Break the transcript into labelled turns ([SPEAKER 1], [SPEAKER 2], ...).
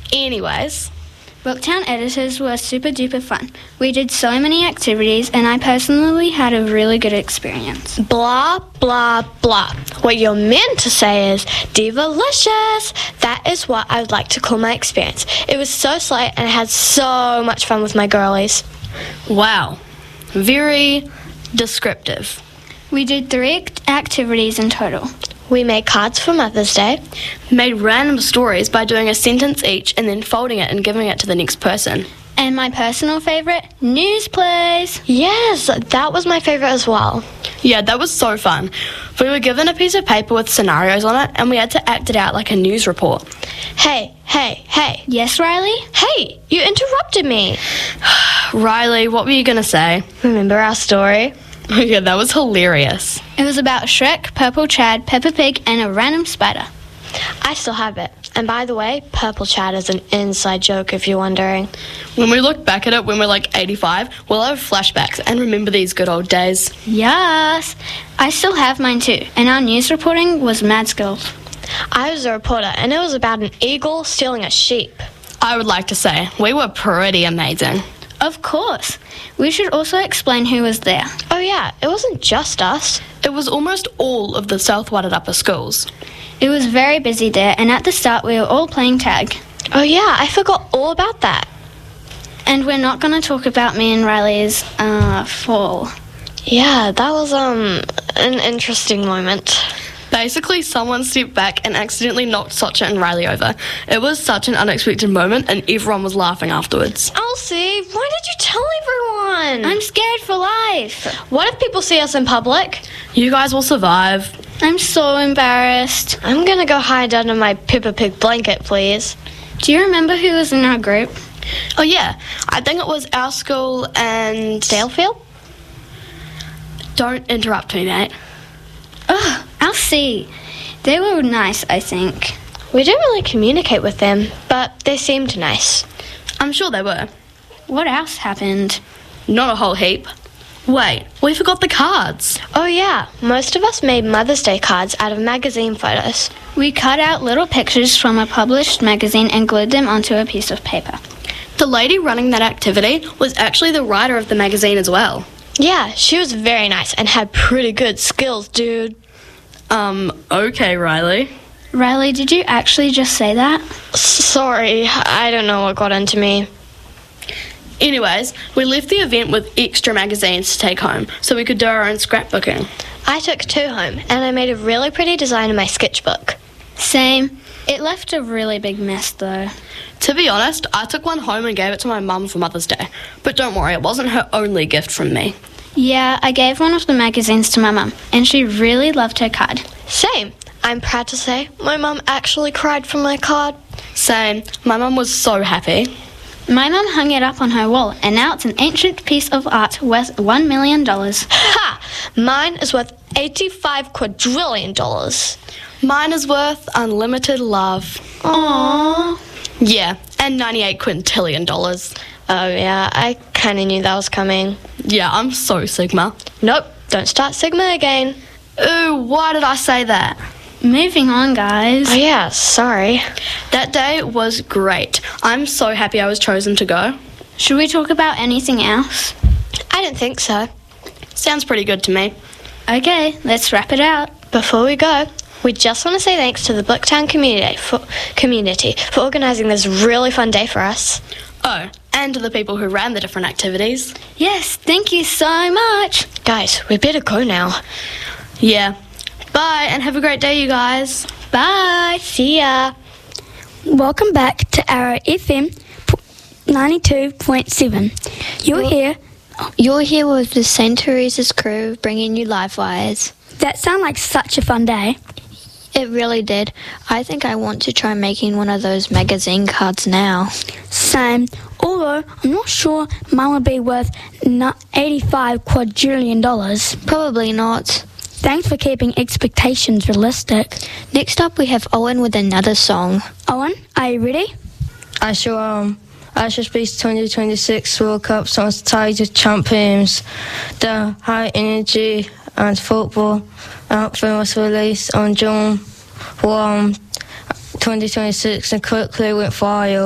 [SPEAKER 1] Anyways,
[SPEAKER 2] Booktown editors were super duper fun. We did so many activities and I personally had a really good experience.
[SPEAKER 1] blah, blah, blah. What you're meant to say is divalicious. That is what I would like to call my experience. It was so slight and I had so much fun with my girlies.
[SPEAKER 3] Wow. Very descriptive.
[SPEAKER 2] We did 3 activities in total.
[SPEAKER 1] We made cards for Mother's Day.
[SPEAKER 3] Made random stories by doing a sentence each and then folding it and giving it to the next person.
[SPEAKER 2] And my personal favourite, news plays.
[SPEAKER 1] Yes, that was my favorite as well.
[SPEAKER 3] Yeah, that was so fun. We were given a piece of paper with scenarios on it and we had to act it out like a news report.
[SPEAKER 1] Hey.
[SPEAKER 2] Yes, Riley?
[SPEAKER 1] Hey, you interrupted me.
[SPEAKER 3] Riley, what were you going to say?
[SPEAKER 1] Remember our story?
[SPEAKER 3] Oh yeah, that was hilarious.
[SPEAKER 2] It was about Shrek, Purple Chad, Peppa Pig, and a random spider.
[SPEAKER 1] I still have it. And by the way, Purple Chat is an inside joke if you're wondering.
[SPEAKER 3] When we look back at it when we're like 85, we'll have flashbacks and remember these good old days.
[SPEAKER 2] Yes! I still have mine too, and our news reporting was mad skills.
[SPEAKER 1] I was a reporter and it was about an eagle stealing a sheep.
[SPEAKER 3] I would like to say, we were pretty amazing.
[SPEAKER 2] Of course. We should also explain who was there.
[SPEAKER 1] Oh yeah, it wasn't just us.
[SPEAKER 3] It was almost all of the South Wairarapa schools.
[SPEAKER 2] It was very busy there, and at the start we were all playing tag.
[SPEAKER 1] Oh yeah, I forgot all about that.
[SPEAKER 2] And we're not going to talk about me and Riley's fall.
[SPEAKER 1] Yeah, that was an interesting moment.
[SPEAKER 3] Basically, someone stepped back and accidentally knocked Sacha and Riley over. It was such an unexpected moment and everyone was laughing afterwards.
[SPEAKER 1] Elsie, why did you tell everyone?
[SPEAKER 2] I'm scared for life.
[SPEAKER 1] What if people see us in public?
[SPEAKER 3] You guys will survive.
[SPEAKER 2] I'm so embarrassed.
[SPEAKER 1] I'm gonna go hide under my Peppa Pig blanket, please.
[SPEAKER 2] Do you remember who was in our group?
[SPEAKER 3] Oh yeah, I think it was our school and...
[SPEAKER 1] Dalefield?
[SPEAKER 3] Don't interrupt me, mate.
[SPEAKER 2] Ugh, I'll see. They were nice, I think.
[SPEAKER 1] We didn't really communicate with them, but they seemed nice.
[SPEAKER 3] I'm sure they were.
[SPEAKER 2] What else happened?
[SPEAKER 3] Not a whole heap. Wait, we forgot the cards.
[SPEAKER 1] Oh yeah, most of us made Mother's Day cards out of magazine photos.
[SPEAKER 2] We cut out little pictures from a published magazine and glued them onto a piece of paper.
[SPEAKER 3] The lady running that activity was actually the writer of the magazine as well.
[SPEAKER 1] Yeah, she was very nice and had pretty good skills, dude.
[SPEAKER 3] Okay, Riley.
[SPEAKER 2] Riley, did you actually just say that?
[SPEAKER 1] Sorry, I don't know what got into me.
[SPEAKER 3] Anyways, we left the event with extra magazines to take home so we could do our own scrapbooking.
[SPEAKER 1] I took 2 home and I made a really pretty design in my sketchbook.
[SPEAKER 2] Same. It left a really big mess though.
[SPEAKER 3] To be honest, I took one home and gave it to my mum for Mother's Day. But don't worry, it wasn't her only gift from me.
[SPEAKER 2] Yeah, I gave one of the magazines to my mum, and she really loved her card.
[SPEAKER 1] Same. I'm proud to say my mum actually cried for my card.
[SPEAKER 3] Same. My mum was so happy.
[SPEAKER 2] My mum hung it up on her wall, and now it's an ancient piece of art worth $1 million.
[SPEAKER 1] Ha! Mine is worth $85 quadrillion.
[SPEAKER 3] Mine is worth unlimited love.
[SPEAKER 2] Aww.
[SPEAKER 3] Yeah, and $98 quintillion.
[SPEAKER 1] Oh yeah, I kinda knew that was coming.
[SPEAKER 3] Yeah, I'm so Sigma.
[SPEAKER 1] Nope, don't start Sigma again.
[SPEAKER 3] Ooh, why did I say that?
[SPEAKER 2] Moving on, guys.
[SPEAKER 1] Oh yeah, sorry.
[SPEAKER 3] That day was great. I'm so happy I was chosen to go.
[SPEAKER 2] Should we talk about anything else?
[SPEAKER 1] I don't think so.
[SPEAKER 3] Sounds pretty good to me.
[SPEAKER 2] Okay, let's wrap it out.
[SPEAKER 1] Before we go, we just want to say thanks to the Booktown community for organising this really fun day for us.
[SPEAKER 3] Oh, and to the people who ran the different activities.
[SPEAKER 2] Yes, thank you so much.
[SPEAKER 1] Guys, we better go now.
[SPEAKER 3] Yeah. Bye, and have a great day, you guys.
[SPEAKER 2] Bye.
[SPEAKER 1] See ya.
[SPEAKER 4] Welcome back to Arrow FM 92.7.
[SPEAKER 5] You're here with the St. Teresa's crew bringing you live wires.
[SPEAKER 4] That sounded like such a fun day.
[SPEAKER 5] It really did. I think I want to try making one of those magazine cards now.
[SPEAKER 4] Same. Although I'm not sure mine would be worth $85 quadrillion.
[SPEAKER 5] Probably not.
[SPEAKER 4] Thanks for keeping expectations realistic.
[SPEAKER 5] Next up we have Owen with another song.
[SPEAKER 4] Owen, are you ready?
[SPEAKER 6] I sure am. Ashes Beach 2026 World Cup songs tied to champions. The high energy and football anthem was released on June 1, 2026 and quickly went viral.